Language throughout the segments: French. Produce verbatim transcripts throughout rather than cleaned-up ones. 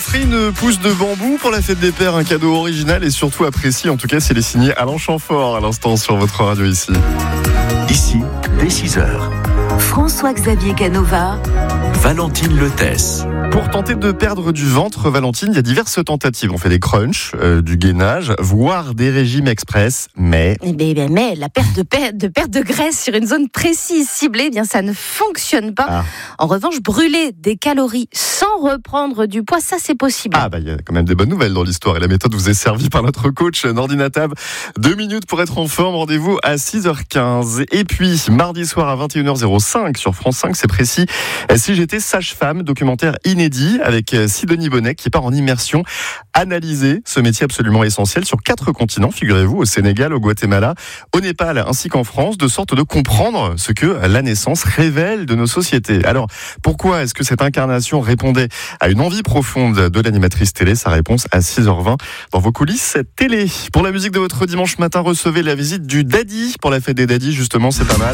offrez une pousse de bambou pour la fête des pères, un cadeau original et surtout apprécié. En tout cas, s'il est signé Alain Chamfort à l'instant sur votre radio ici. Ici, dès six heures. François-Xavier Canova, Valentine Letesse. Pour tenter de perdre du ventre, Valentine, il y a diverses tentatives. On fait des crunchs, euh, du gainage, voire des régimes express, mais... Mais, mais, mais la perte de, perte, de perte de graisse sur une zone précise, ciblée, eh bien ça ne fonctionne pas. Ah. En revanche, brûler des calories sans reprendre du poids, ça c'est possible. Ah bah il y a quand même des bonnes nouvelles dans l'histoire et la méthode vous est servie par notre coach Nordine Tab. Deux minutes pour être en forme, rendez-vous à six heures quinze. Et puis, mardi soir à vingt et une heures cinq sur France cinq, c'est précis, si j'étais sage-femme, documentaire inédit avec Sidonie Bonnet qui part en immersion, analyser ce métier absolument essentiel sur quatre continents, figurez-vous, au Sénégal, au Guatemala, au Népal ainsi qu'en France, de sorte de comprendre ce que la naissance révèle de nos sociétés. Alors, pourquoi est-ce que cette incarnation répondait à une envie profonde de l'animatrice télé? Sa réponse à six heures vingt dans vos coulisses télé. Pour la musique de votre dimanche matin, recevez la visite du Daddy pour la fête des Daddy, justement, c'est pas mal.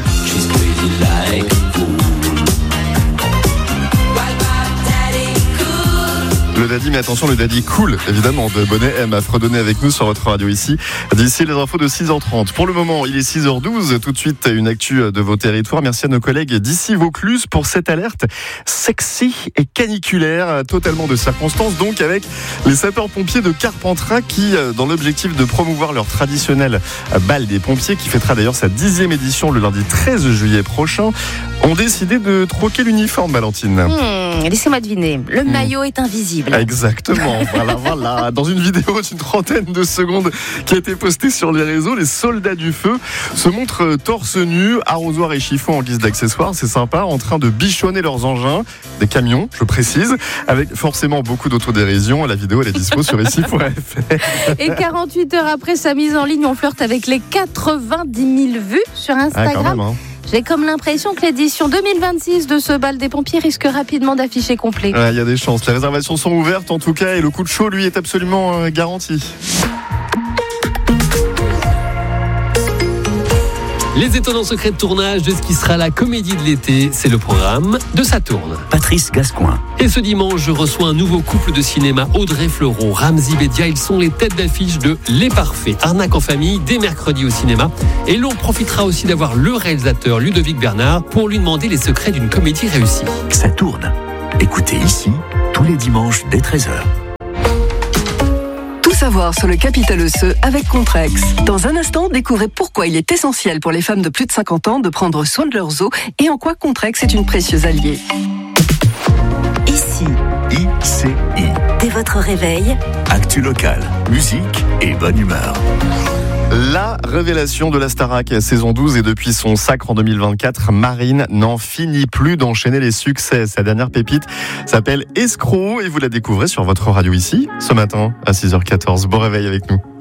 Le Daddy, mais attention, le Daddy cool, évidemment, de Bonnet M à fredonner avec nous sur votre radio ici. D'ici les infos de six heures trente. Pour le moment, il est six heures douze. Tout de suite, une actu de vos territoires. Merci à nos collègues d'ici Vaucluse pour cette alerte sexy et caniculaire, totalement de circonstance. Donc, avec les sapeurs-pompiers de Carpentras qui, dans l'objectif de promouvoir leur traditionnel bal des pompiers, qui fêtera d'ailleurs sa dixième édition le lundi treize juillet prochain, ont décidé de troquer l'uniforme, Valentine. Mmh, laissez-moi deviner. Le maillot mmh. est invisible. Exactement, voilà, voilà. Dans une vidéo d'une trentaine de secondes qui a été postée sur les réseaux, les soldats du feu se montrent torse nu, arrosoir et chiffon en guise d'accessoires, c'est sympa, en train de bichonner leurs engins, des camions, je précise, avec forcément beaucoup d'autodérision. La vidéo, elle est dispo sur ici point f r. Et quarante-huit heures après sa mise en ligne, on flirte avec les quatre-vingt-dix mille vues sur Instagram. Ah, quand même, hein. J'ai comme l'impression que l'édition deux mille vingt-six de ce bal des pompiers risque rapidement d'afficher complet. Il ouais, y a des chances. Les réservations sont ouvertes en tout cas et le coup de chaud, lui, est absolument euh, garanti. Les étonnants secrets de tournage de ce qui sera la comédie de l'été, c'est le programme de Ça tourne. Patrice Gascoin. Et ce dimanche, je reçois un nouveau couple de cinéma, Audrey Fleurot, Ramzy Bedia. Ils sont les têtes d'affiche de Les Parfaits, arnaque en famille, dès mercredi au cinéma. Et l'on profitera aussi d'avoir le réalisateur Ludovic Bernard pour lui demander les secrets d'une comédie réussie. Ça tourne. Écoutez ici, tous les dimanches dès treize heures. Tout savoir sur le capital osseux avec Contrex. Dans un instant, découvrez pourquoi il est essentiel pour les femmes de plus de cinquante ans de prendre soin de leurs os et en quoi Contrex est une précieuse alliée. Ici, I C I. dès votre réveil, Actu locale, musique et bonne humeur. La révélation de la Starac saison douze et depuis son sacre en deux mille vingt-quatre, Marine n'en finit plus d'enchaîner les succès. Sa dernière pépite s'appelle Escroc et vous la découvrez sur votre radio ici ce matin à six heures quatorze. Bon réveil avec nous.